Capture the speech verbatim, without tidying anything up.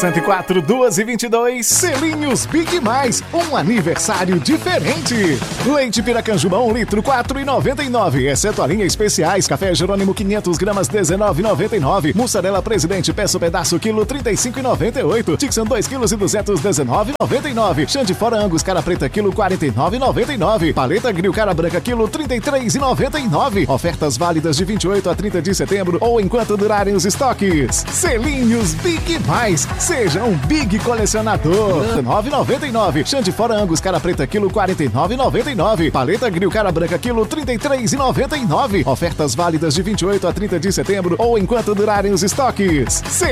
cento e quatro, duas e vinte e dois, Selinhos Big Mais, um aniversário diferente. Leite Piracanjuba um litro, quatro e noventa e nove, exceto a linha especiais. Café Jerônimo quinhentos gramas, dezenove e noventa e nove. Mussarela Presidente peço pedaço, quilo trinta e cinco e noventa e oito. Dixon dois quilos e duzentos, dezenove e noventa e nove. Xande Fora Angus Cara Preta, quilo quarenta e nove e noventa e nove. Paleta Grill Cara Branca, quilo trinta e três e noventa e nove. Ofertas válidas de vinte e oito a trinta de setembro ou enquanto durarem os estoques. Selinhos Big Mais, seja um Big colecionador. nove e noventa e nove. Xande Fora Angus Cara Preta, quilo quarenta e nove e noventa e nove. Paleta Grill Cara Branca, quilo trinta e três e noventa e nove. Ofertas válidas de vinte e oito a trinta de setembro ou enquanto durarem os estoques.